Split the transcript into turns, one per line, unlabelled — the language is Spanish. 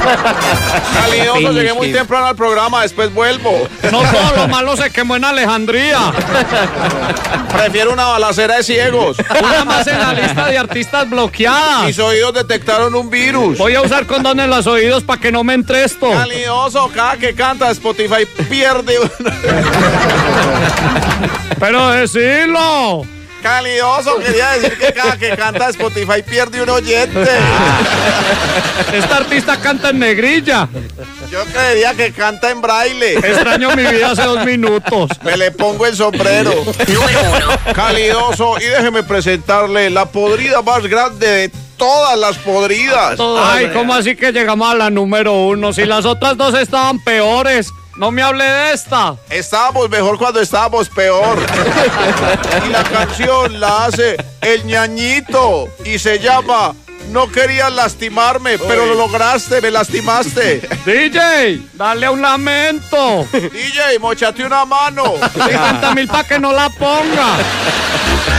Calidoso, llegué muy temprano al programa, después vuelvo.
No todo lo malo se quemó en Alejandría.
Prefiero una balacera de ciegos.
Una más en la lista de artistas bloqueadas.
Mis oídos detectaron un virus.
Voy a usar condón en los oídos para que no me entre esto.
Calidoso, cada que canta Spotify pierde.
Pero decilo.
Calidoso, quería decir que cada que canta Spotify pierde un oyente.
Esta artista canta en negrilla.
Yo creería que canta en braille.
Extraño mi vida hace 2 minutos.
Me le pongo el sombrero.
Número 1.
Calidoso, y déjeme presentarle la podrida más grande de todas las podridas.
Ay, ¿cómo así que llegamos a la número 1? Si las otras 2 estaban peores. No me hable de esta.
Estábamos mejor cuando estábamos peor. Y la canción la hace el ñañito y se llama No querías lastimarme, pero lo lograste, me lastimaste.
DJ, dale un lamento.
DJ, mochate una mano.
50.000 para que no la ponga.